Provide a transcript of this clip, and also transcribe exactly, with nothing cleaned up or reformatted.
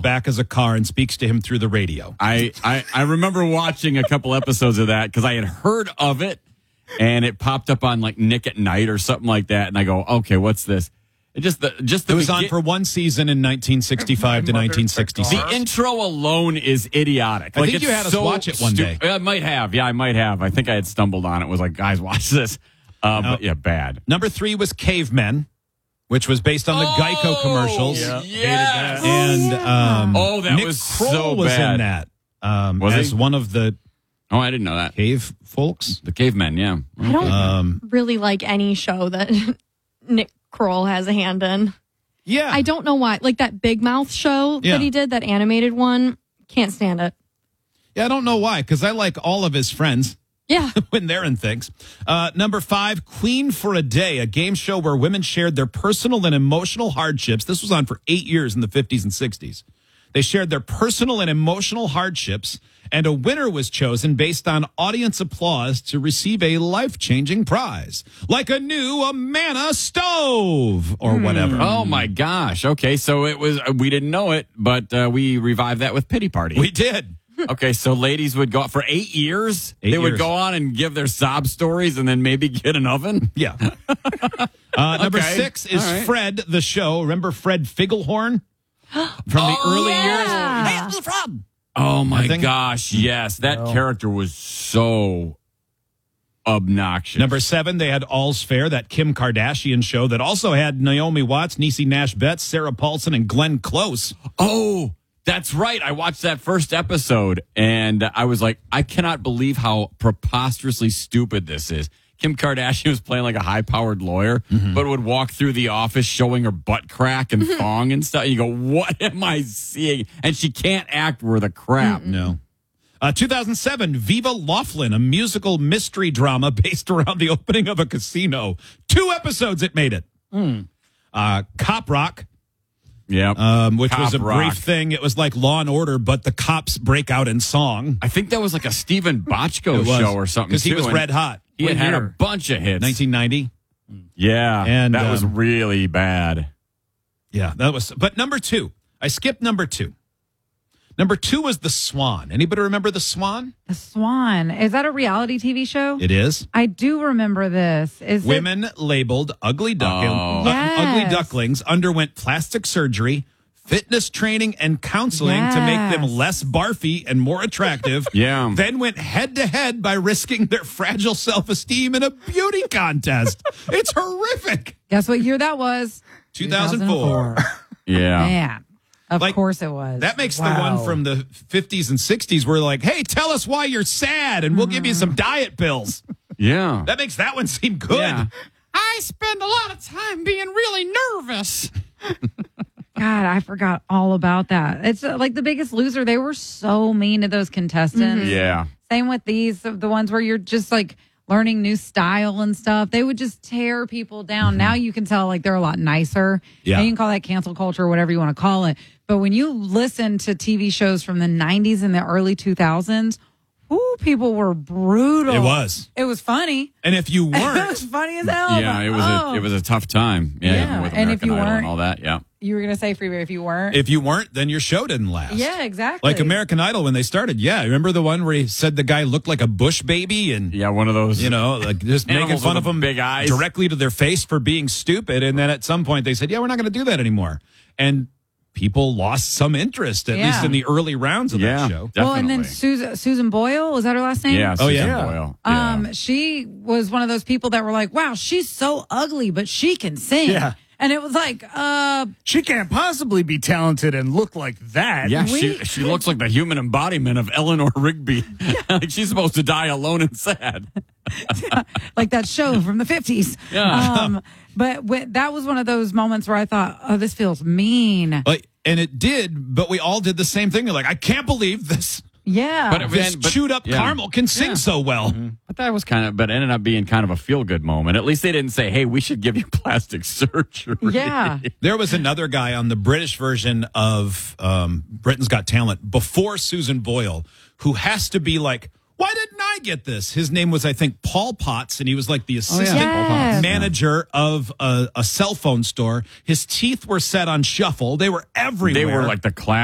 back of a car and speaks to him through the radio. I, I, I remember watching a couple episodes of that because I had heard of it, and it popped up on like Nick at Night or something like that, and I go, okay, what's this? It just the just the it was begin- on for one season in nineteen sixty-five to nineteen sixty-six. The intro alone is idiotic. I like, think you it's had us so watch it one stu- day. I might have. Yeah, I might have. I think I had stumbled on it. Was like, guys, watch this. Uh, No. But yeah, bad. Number three was Cavemen, which was based on the Oh, Geico commercials. yeah. Yes. And um, Oh, that Nick was Kroll so was bad. in that um, Was he? as one of the Oh, I didn't know that. cave folks. The cavemen, yeah. I don't Um, really like any show that Nick Kroll has a hand in. Yeah. I don't know why. Like that Big Mouth show Yeah. that he did, that animated one, can't stand it. Yeah, I don't know why, because I like all of his friends Yeah. when they're in things. Uh, number five, Queen for a Day, a game show where women shared their personal and emotional hardships. This was on for eight years in the fifties and sixties. They shared their personal and emotional hardships, and a winner was chosen based on audience applause to receive a life-changing prize, like a new Amana stove or whatever. Oh my gosh. Okay, so it was. We didn't know it, but uh, we revived that with Pity Party. We did. Okay, so ladies would go for eight years. Eight they would years. go on and give their sob stories, and then maybe get an oven. Yeah. Uh, number Okay. six is All right. Fred, the show. Remember Fred Figglehorn from the early yeah. years? Oh my Nothing? gosh, yes, that character was so obnoxious. Number seven, they had All's Fair, that Kim Kardashian show that also had Naomi Watts, Niecy Nash-Betts, Sarah Paulson, and Glenn Close. Oh, that's right. I watched that first episode, and I was like, I cannot believe how preposterously stupid this is. Kim Kardashian was playing like a high-powered lawyer, but would walk through the office showing her butt crack and thong and stuff. And you go, what am I seeing? And she can't act worth a crap. No. Uh, two thousand seven, Viva Laughlin, a musical mystery drama based around the opening of a casino. Two episodes it made it. Uh, Cop Rock, Yeah. um, which Cop was a Rock. brief thing. It was like Law and Order, but the cops break out in song. I think that was like a Stephen Bochco It was, show or something. because he too, was and red hot. He had What had a year? bunch of hits. nineteen ninety. Yeah, And, that was um, really bad. Yeah, that was. But number two, I skipped number two. Number two was The Swan. Anybody remember The Swan? The Swan. Is that a reality T V show? It is. I do remember this. Is it- Women labeled ugly, duck- Oh. uh, Yes. ugly ducklings underwent plastic surgery, fitness training, and counseling to make them Yes. less barfy and more attractive. Yeah. Then went head to head by risking their fragile self-esteem in a beauty contest. It's horrific. Guess what year that was? two thousand four. Yeah. Man. Of Like, course it was. That makes the Wow. one from the fifties and sixties where like, hey, tell us why you're sad and we'll give you some diet pills. Yeah. That makes that one seem good. Yeah. I spend a lot of time being really nervous. God, I forgot all about that. It's uh, like The Biggest Loser. They were so mean to those contestants. Yeah. Same with these, the ones where you're just like learning new style and stuff. They would just tear people down. Now you can tell like they're a lot nicer. Yeah. And you can call that cancel culture or whatever you want to call it. But when you listen to T V shows from the nineties and the early two thousands, ooh, people were brutal. It was. It was funny. And if you It was weren't, funny as hell. Yeah, it was Oh. a it was a tough time. Yeah, Yeah, with and if American you Idol weren't- and all that. Yeah. You were going to say, Freeway, if you weren't. if you weren't, then your show didn't last. Yeah, exactly. Like American Idol when they started. Yeah. Remember the one where he said the guy looked like a Bush baby and, Yeah, one of those. you know, like just making Animals fun with of the them big eyes. directly to their face for being stupid. And then at some point they said, yeah, we're not going to do that anymore. And people lost some interest, at Yeah. least in the early rounds of Yeah. that show. Definitely. Well, and then Susan, Susan Boyle, was that her last name? Yeah. Oh, Susan yeah. Boyle. Yeah. Um, she was one of those people that were like, wow, she's so ugly, but she can sing. Yeah. And it was like, uh, She can't possibly be talented and look like that. Yeah, we- she she looks like the human embodiment of Eleanor Rigby. Like she's supposed to die alone and sad. like that show from the fifties. Yeah. Um, but wh- that was one of those moments where I thought, oh, this feels mean. Like, and it did, but we all did the same thing. You're like, I can't believe this. Yeah. But it- This And- but- chewed up yeah. caramel can sing Yeah. so well. But that was kind of, but ended up being kind of a feel good moment. At least they didn't say, "Hey, we should give you plastic surgery." Yeah. There was another guy on the British version of um, Britain's Got Talent before Susan Boyle who has to be like, why didn't I get this? His name was, I think, Paul Potts, and he was like the assistant Yes. manager of a, a cell phone store. His teeth were set on shuffle. They were everywhere. They were like the class.